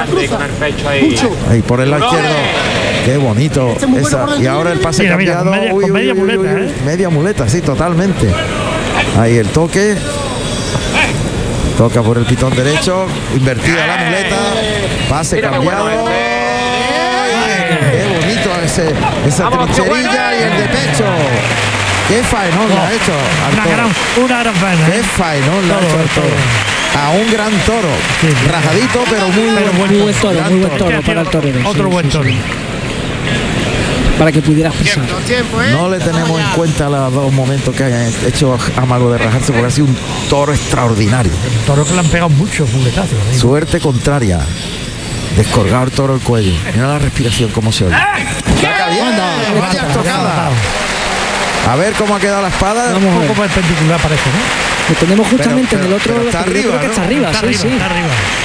grande con el pecho ahí. Ahí por el lado izquierdo. Qué bonito. Y ahora el pase cambiado. Con media muleta, media muleta, sí, totalmente. Ahí el toque. Toca por el pitón derecho. Invertida la muleta. Pase cambiado. Qué bonito esa trincherilla y el de pecho. Qué faenón lo ha hecho. Una gran faena. Qué faenón lo ha hecho el toro. A un gran toro. Rajadito, pero muy buen toro para el torero. Otro buen toro. Para que pudieras pisar. No le tenemos en cuenta los dos momentos que haya hecho amago de rajarse, porque ha sido un toro extraordinario. El toro que le han pegado muchos muletazos. Suerte contraria. Descolgado el toro el cuello. Mira la respiración cómo se oye. Vaya tocada. A ver cómo ha quedado la espada. Un poco perpendicular parece, ¿no? Lo tenemos justamente en el otro. Pero está arriba, ¿no? Está arriba, Está arriba.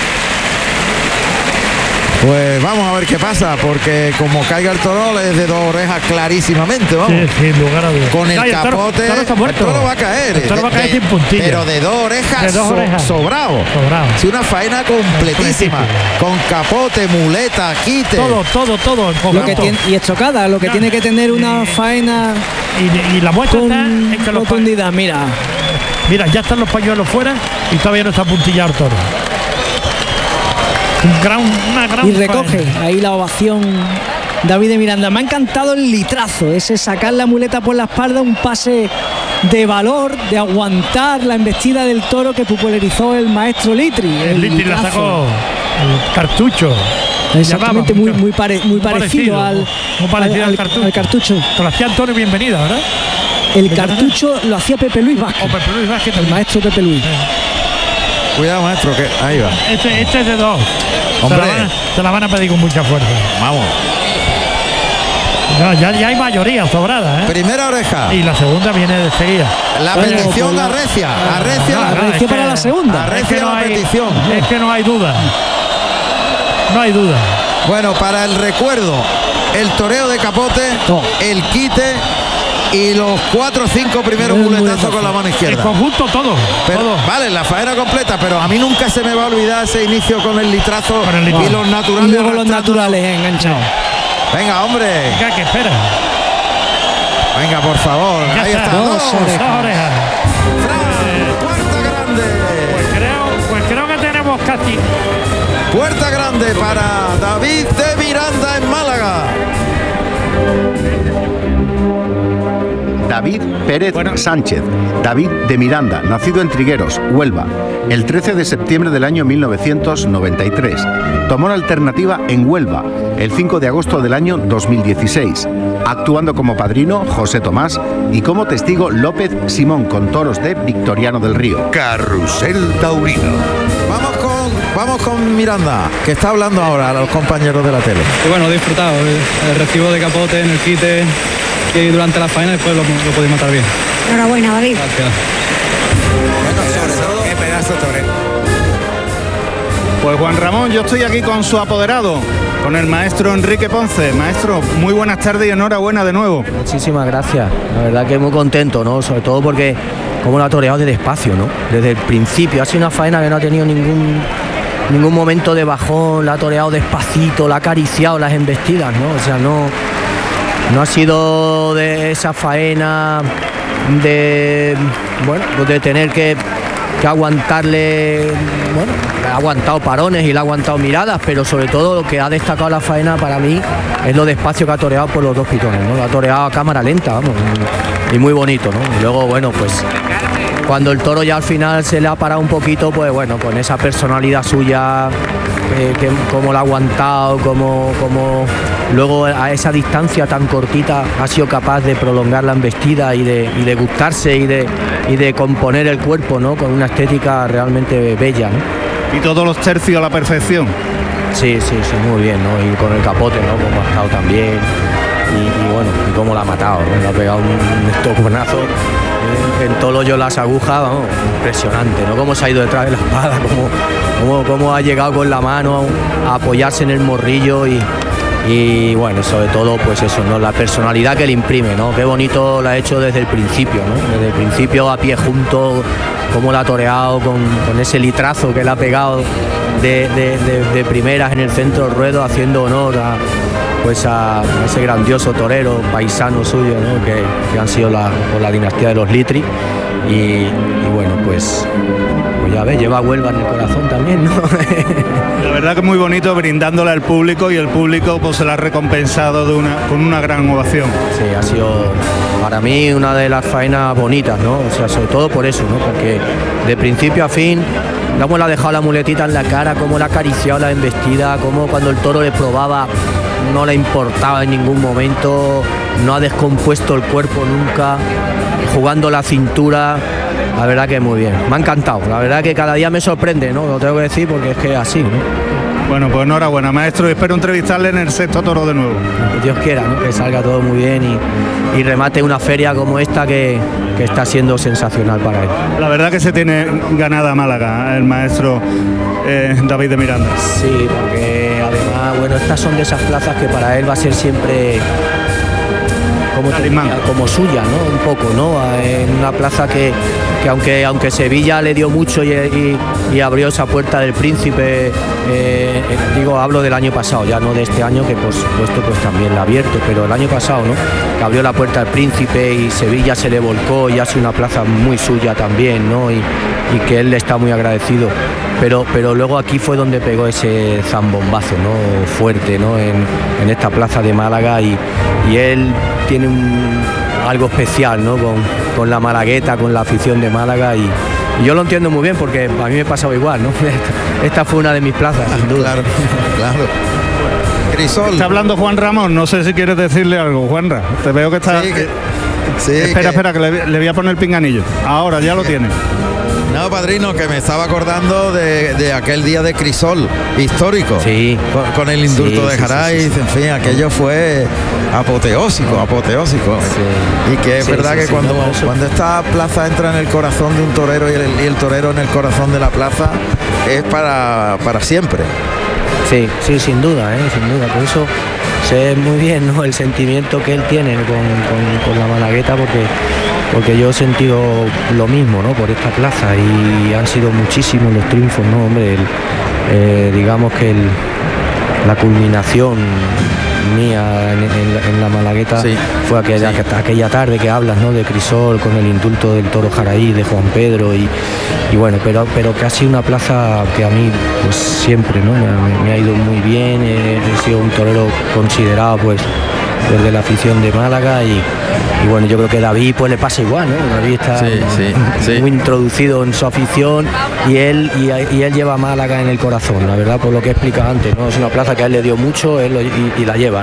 Pues vamos a ver qué pasa, porque como caiga el toro es de dos orejas clarísimamente, vamos. Sí, sin lugar a dudas. Con el capote, el toro va a caer. El toro va a caer sin puntilla. Pero de dos orejas, sobrado. Sí, una faena completísima. Con capote, muleta, quite. Todo. Y estocada, lo que tiene que tener una faena. Y la muestra está en que los profundidad, mira, ya están los pañuelos fuera y todavía no está puntillado el toro. Una gran y recoge faena. Ahí la ovación David de Miranda. Me ha encantado el litrazo, ese sacar la muleta por la espalda, un pase de valor, de aguantar la embestida del toro que popularizó el maestro Litri. El Litri la sacó el cartucho. Exactamente, muy parecido al cartucho. Te lo hacía Antonio Bienvenida, ¿verdad? El cartucho lo hacía Pepe Luis Vázquez. El maestro Pepe Luis. Cuidado, maestro, que ahí va. Este es de dos. Hombre. Se la van a pedir con mucha fuerza. Vamos. No, ya hay mayoría sobrada, ¿eh? Primera oreja. Y la segunda viene de seguida. La petición arrecia. Arrecia para la segunda. Arrecia la petición. Es que no hay duda. No hay duda. Bueno, para el recuerdo, el toreo de capote, el quite y los 4 o 5 primeros muletazos con la mano izquierda. El conjunto todo. Vale, la faena completa, pero a mí nunca se me va a olvidar ese inicio con el litrazo y los naturales. Y luego los naturales enganchados. Venga, hombre. Venga, que espera. Venga, por favor. Ya ahí está. Dos orejas. Puerta grande. Pues creo que tenemos casi. Puerta grande para David de Miranda en Málaga. David Pérez Sánchez, David de Miranda, nacido en Trigueros, Huelva, el 13 de septiembre del año 1993. Tomó la alternativa en Huelva, el 5 de agosto del año 2016, actuando como padrino José Tomás y como testigo López Simón con toros de Victoriano del Río. Carrusel Taurino. Vamos con Miranda, que está hablando ahora a los compañeros de la tele. Y bueno, he disfrutado el recibo de capote en el quite y durante la faena después lo podéis matar bien. Enhorabuena, David. Gracias. Qué pedazo torero. Pues Juan Ramón, yo estoy aquí con su apoderado, con el maestro Enrique Ponce. Maestro, muy buenas tardes y enhorabuena de nuevo. Muchísimas gracias, la verdad que muy contento, ¿no? Sobre todo porque como lo ha toreado de despacio, ¿no? Desde el principio, ha sido una faena que no ha tenido ningún momento de bajón, la ha toreado despacito, la ha acariciado las embestidas, ¿no? O sea, no ha sido de esa faena de tener que aguantarle, ha aguantado parones y le ha aguantado miradas, pero sobre todo lo que ha destacado la faena para mí es lo despacio que ha toreado por los dos pitones, ¿no? Lo ha toreado a cámara lenta, vamos, y muy bonito, ¿no? Y luego, pues cuando el toro ya al final se le ha parado un poquito, pues con esa personalidad suya, que como lo ha aguantado, como luego a esa distancia tan cortita ha sido capaz de prolongar la embestida y de gustarse y de componer el cuerpo, ¿no? Con una estética realmente bella, ¿no? Y todos los tercios a la perfección. Sí, muy bien, ¿no? Y con el capote, ¿no? Como ha estado también. Y cómo la ha matado, ¿no? Le ha pegado un estoconazo en todo el hoyo las agujas, vamos, impresionante, ¿no? Cómo se ha ido detrás de la espada, cómo ha llegado con la mano a apoyarse en el morrillo y Y bueno, sobre todo pues eso, ¿no? La personalidad que le imprime, ¿no? Qué bonito lo ha hecho desde el principio, ¿no? Desde el principio a pie junto, cómo lo ha toreado con ese litrazo que le ha pegado de primeras en el centro del ruedo, haciendo honor a ese grandioso torero paisano suyo, ¿no? que han sido por la dinastía de los Litri. Y bueno, pues ya ves, lleva a Huelva en el corazón también, ¿no? La verdad que es muy bonito, brindándole al público, y el público pues se la ha recompensado con una gran ovación. Sí, ha sido para mí una de las faenas bonitas, ¿no? O sea, sobre todo por eso, ¿no? Porque de principio a fin, cómo le ha dejado la muletita en la cara, cómo le ha acariciado la embestida, cómo cuando el toro le probaba no le importaba en ningún momento, no ha descompuesto el cuerpo nunca, jugando la cintura. La verdad que muy bien, me ha encantado, la verdad que cada día me sorprende, ¿no? Lo tengo que decir porque es que es así, ¿no? Bueno, pues enhorabuena, maestro, y espero entrevistarle en el sexto toro de nuevo. Que Dios quiera, ¿no? Que salga todo muy bien y remate una feria como esta que está siendo sensacional para él. La verdad que se tiene ganada Málaga el maestro David de Miranda. Sí, porque además, bueno, estas son de esas plazas que para él va a ser siempre como suya, ¿no? Un poco, ¿no? En una plaza que aunque Sevilla le dio mucho y abrió esa puerta del Príncipe, hablo del año pasado, ya no de este año, que por supuesto pues también la ha abierto, pero el año pasado, ¿no? Que abrió la puerta del Príncipe y Sevilla se le volcó y hace una plaza muy suya también, ¿no? Y que él le está muy agradecido. Pero luego aquí fue donde pegó ese zambombazo, ¿no? Fuerte, ¿no? En esta plaza de Málaga, y él tiene algo especial, ¿no? Con la malagueta, con la afición de Málaga, y yo lo entiendo muy bien porque a mí me pasaba igual, ¿no? Esta fue una de mis plazas, sin duda. Claro. Crisol. Está hablando Juan Ramón, no sé si quieres decirle algo, Juanra. Te veo que está... Sí, espera, que le voy a poner el pinganillo. Ahora, ya lo tiene. No, padrino, que me estaba acordando de aquel día de Crisol histórico, sí, con el indulto de Jaraiz, en fin, aquello fue apoteósico. Sí. Y que es verdad que cuando esta plaza entra en el corazón de un torero y el torero en el corazón de la plaza, es para siempre. Sí, sin duda, sin duda. Por eso sé muy bien, ¿no? El sentimiento que él tiene con la Malagueta, porque yo he sentido lo mismo, ¿no? Por esta plaza, y han sido muchísimos los triunfos, ¿no? Hombre, digamos que la culminación mía en la Malagueta fue aquella tarde que hablas, ¿no? De Crisol, con el indulto del toro Jaraiz, de Juan Pedro, y bueno, pero que ha sido una plaza que a mí pues siempre, ¿no? Me ha ido muy bien, he sido un torero considerado pues desde la afición de Málaga, y bueno, yo creo que David pues le pasa igual, ¿no? David está muy introducido en su afición, y él lleva a Málaga en el corazón, la verdad, por lo que he explicado antes, ¿no? Es una plaza que a él le dio mucho, y la lleva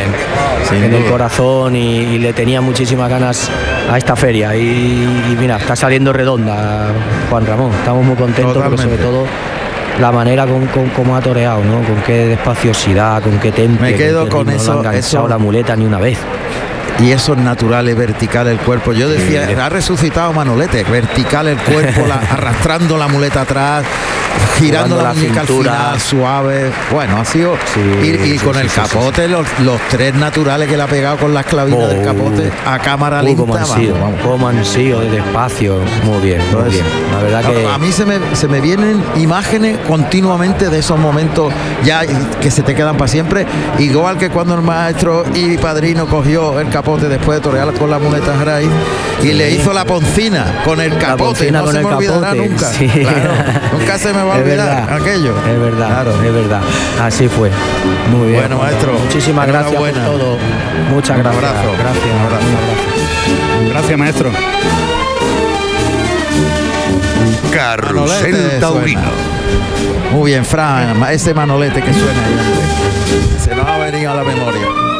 en el corazón, y le tenía muchísimas ganas a esta feria, y mira, está saliendo redonda, Juan Ramón, estamos muy contentos, porque sobre todo la manera como ha toreado, ¿no? Con qué despaciosidad, con qué temple. Me quedo con eso. No le ha enganchado la muleta ni una vez. Y eso es natural, es vertical el cuerpo. Yo decía, ha resucitado Manolete, vertical el cuerpo, arrastrando la muleta atrás, girando la muñeca al final, suave. Bueno, ha sido... y con el capote, los tres naturales que le ha pegado con las clavinas del capote a cámara lenta. Como han sido, despacio, muy bien, muy bien. La verdad que... A mí se me vienen imágenes continuamente de esos momentos ya que se te quedan para siempre, igual que cuando el maestro y padrino cogió el capote después de torear con la muleta Jaraiz y le hizo la poncina con el capote, no se me olvidará nunca. Claro, nunca se me va a olvidar aquello. Es verdad, claro. Es verdad. Así fue. Muy bien. Bueno, maestro, muchísimas gracias por todo. Muchas gracias. Un abrazo. Gracias. Gracias, maestro. Carrusel Taurino. Muy bien, Fran, ese Manolete que suena ahí, se nos ha venido a la memoria.